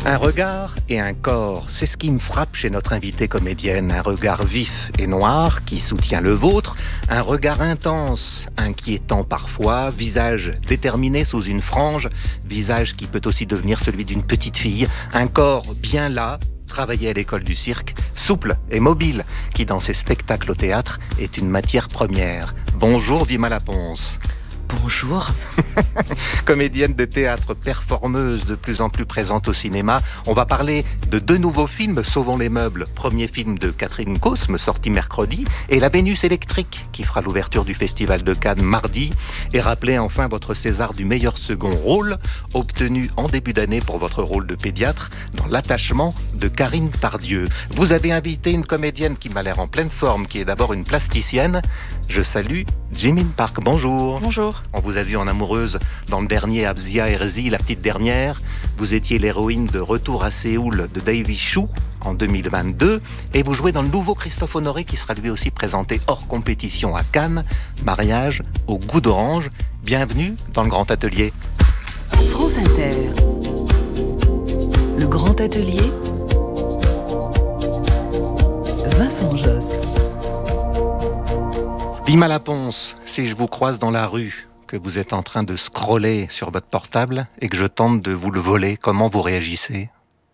Un regard et un corps, c'est ce qui me frappe chez notre invitée comédienne. Un regard vif et noir qui soutient le vôtre, un regard intense, inquiétant parfois, visage déterminé sous une frange, visage qui peut aussi devenir celui d'une petite fille, un corps bien là, travaillé à l'école du cirque, souple et mobile, qui dans ses spectacles au théâtre est une matière première. Bonjour Vima Laponce. Bonjour. Comédienne de théâtre, performeuse de plus en plus présente au cinéma. On va parler de 2 nouveaux films, Sauvons les meubles, premier film de Catherine Cosme, sorti mercredi, et La Vénus électrique, qui fera l'ouverture du Festival de Cannes mardi, et rappelez enfin votre César du meilleur second rôle, obtenu en début d'année pour votre rôle de pédiatre dans L'attachement de Karine Tardieu. Vous avez invité une comédienne qui m'a l'air en pleine forme, qui est d'abord une plasticienne. Je salue Jimin Park. Bonjour. Bonjour. On vous a vu en amoureuse dans le dernier Abzia Herzi, la petite dernière. Vous étiez l'héroïne de Retour à Séoul de Davy Chou en 2022. Et vous jouez dans le nouveau Christophe Honoré qui sera lui aussi présenté hors compétition à Cannes. Mariage au goût d'orange. Bienvenue dans le Grand Atelier. France Inter. Le Grand Atelier. Vincent Josse. Vima Laponce, si je vous croise dans la rue, que vous êtes en train de scroller sur votre portable et que je tente de vous le voler, comment vous réagissez ?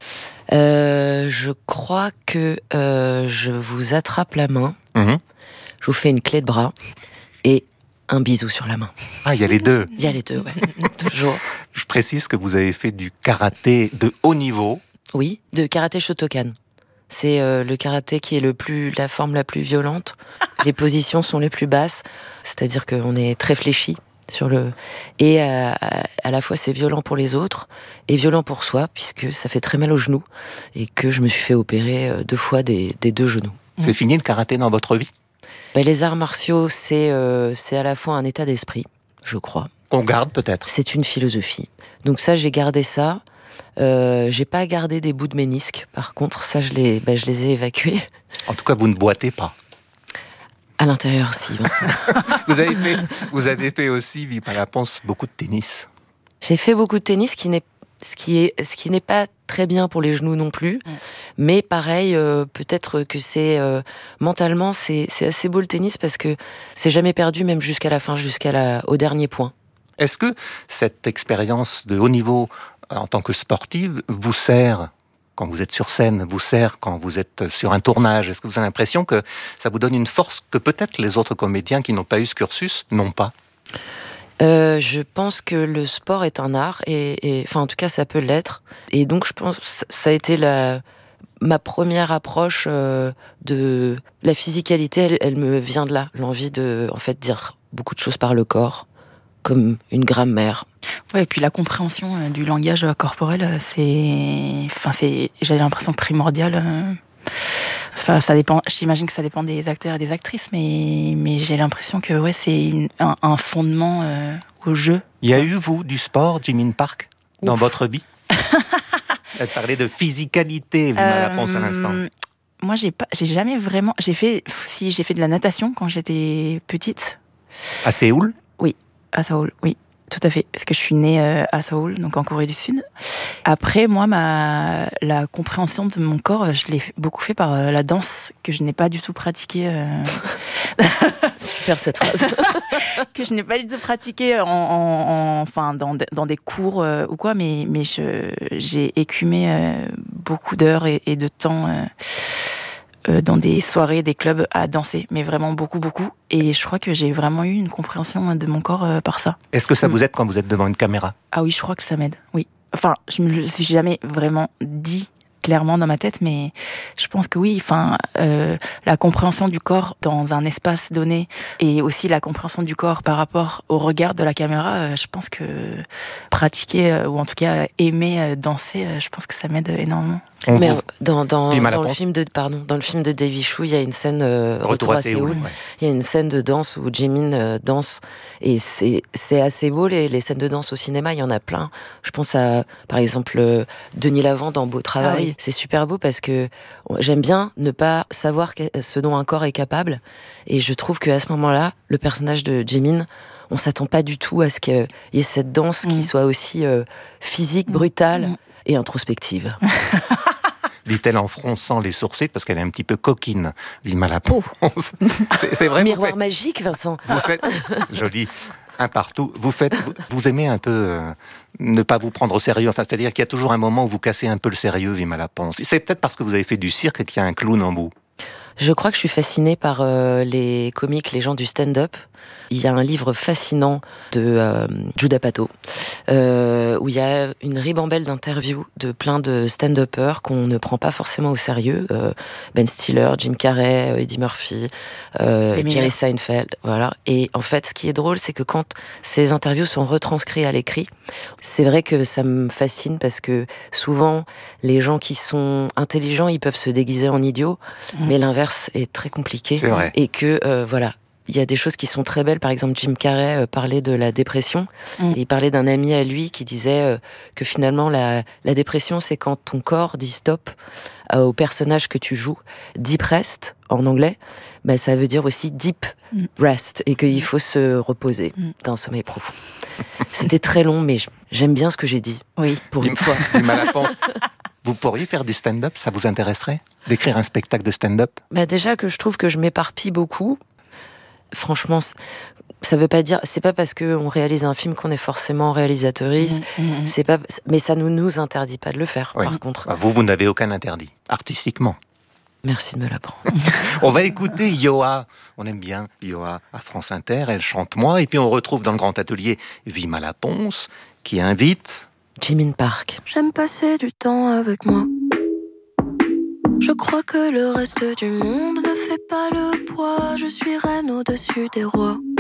Je crois que je vous attrape la main, je vous fais une clé de bras et un bisou sur la main. Ah, il y a les deux. Il y a les deux, ouais. Toujours. Je précise que vous avez fait du karaté de haut niveau. Oui, de karaté Shotokan. C'est le karaté qui est la forme la plus violente. Les positions sont les plus basses, c'est-à-dire qu'on est très fléchi et à la fois c'est violent pour les autres et violent pour soi puisque ça fait très mal aux genoux et que je me suis fait opérer 2 fois des 2 genoux. C'est fini le karaté dans votre vie ? Les arts martiaux, c'est à la fois un état d'esprit, je crois. Qu'on garde peut-être. C'est une philosophie. Donc ça, j'ai gardé ça. J'ai pas gardé des bouts de ménisque. Par contre, ça, je les ai évacués. En tout cas, vous ne boitez pas. À l'intérieur aussi, Vincent. Vous avez fait aussi, Vima Laponce, beaucoup de tennis. J'ai fait beaucoup de tennis, ce qui n'est pas très bien pour les genoux non plus. Mais pareil, peut-être que c'est mentalement, c'est assez beau le tennis parce que c'est jamais perdu, même jusqu'à la fin, au dernier point. Est-ce que cette expérience de haut niveau en tant que sportive vous sert quand vous êtes sur scène, vous sert quand vous êtes sur un tournage ? Est-ce que vous avez l'impression que ça vous donne une force que peut-être les autres comédiens qui n'ont pas eu ce cursus n'ont pas ? Je pense que le sport est un art, et en tout cas ça peut l'être. Et donc je pense que ça a été ma première approche de la physicalité, elle me vient de là, l'envie de dire beaucoup de choses par le corps, comme une grammaire. Ouais, et puis la compréhension du langage corporel, j'ai l'impression primordial. Ça dépend. J'imagine que ça dépend des acteurs et des actrices, mais j'ai l'impression que c'est un fondement au jeu. Il y a eu, vous, du sport, Jimin Park, dans votre vie ? Elle parlait de physicalité, Vima Laponce, à l'instant. Moi, j'ai jamais vraiment. J'ai fait de la natation quand j'étais petite. À Séoul ? Oui, à Séoul, oui. Tout à fait, parce que je suis née à Séoul, donc en Corée du Sud. Après, moi, la compréhension de mon corps, je l'ai beaucoup fait par la danse, que je n'ai pas du tout pratiquée. Super cette phrase. Que je n'ai pas du tout pratiquée dans des cours ou quoi, mais j'ai écumé beaucoup d'heures et de temps dans des soirées, des clubs à danser, mais vraiment beaucoup, beaucoup. Et je crois que j'ai vraiment eu une compréhension de mon corps par ça. Est-ce que ça vous aide quand vous êtes devant une caméra ? Ah oui, je crois que ça m'aide, oui. Enfin, je me le suis jamais vraiment dit clairement dans ma tête, mais je pense que oui. La compréhension du corps dans un espace donné et aussi la compréhension du corps par rapport au regard de la caméra, je pense que pratiquer ou en tout cas aimer danser, je pense que ça m'aide énormément. Mais dans le film de Davy Chou, il y a une scène Retour à Séoul. Ouais. Il y a une scène de danse où Jimin danse et c'est assez beau les scènes de danse au cinéma. Il y en a plein. Je pense à par exemple Denis Lavant dans Beau Travail. Ah oui. C'est super beau parce que j'aime bien ne pas savoir ce dont un corps est capable et je trouve qu'à ce moment-là, le personnage de Jimin, on s'attend pas du tout à ce qu'il y ait cette danse qui soit aussi physique, brutale. et introspective. Dit-elle en fronçant les sourcils, parce qu'elle est un petit peu coquine, Vima Laponce. C'est vrai. Miroir magique, Vincent. Vous faites... Joli. Un partout. Vous aimez un peu ne pas vous prendre au sérieux. Enfin, c'est-à-dire qu'il y a toujours un moment où vous cassez un peu le sérieux, Vima Laponce. C'est peut-être parce que vous avez fait du cirque et qu'il y a un clown en vous. Je crois que je suis fascinée par les comiques, les gens du stand-up. Il y a un livre fascinant de Judd Apatow, où il y a une ribambelle d'interviews de plein de stand-uppers qu'on ne prend pas forcément au sérieux. Ben Stiller, Jim Carrey, Eddie Murphy, Jerry Seinfeld, voilà. Et en fait, ce qui est drôle, c'est que quand ces interviews sont retranscrites à l'écrit, c'est vrai que ça me fascine parce que souvent, les gens qui sont intelligents, ils peuvent se déguiser en idiots, mais l'inverse est très compliqué. C'est vrai. Et que, voilà. Il y a des choses qui sont très belles. Par exemple, Jim Carrey parlait de la dépression. Et il parlait d'un ami à lui qui disait que finalement, la dépression, c'est quand ton corps dit stop au personnage que tu joues. Deep rest, en anglais, bah, ça veut dire aussi deep rest. Et qu'il faut se reposer d'un sommeil profond. C'était très long, mais j'aime bien ce que j'ai dit. Oui. Pour une fois. Vous pourriez faire du stand-up, ça vous intéresserait ? D'écrire un spectacle de stand-up ? Bah déjà que je trouve que je m'éparpille beaucoup. Franchement, ça veut pas dire, c'est pas parce qu'on réalise un film qu'on est forcément réalisatrice, c'est pas, mais ça ne nous interdit pas de le faire, par contre. Vous n'avez aucun interdit, artistiquement. Merci de me l'apprendre. On va écouter Yoa. On aime bien Yoa à France Inter, elle chante Moi, et puis on retrouve dans le grand atelier Vima Laponce, qui invite Jimin Park. J'aime passer du temps avec moi. Je crois que le reste du monde ne fait pas le poids. Je suis reine au-dessus des rois.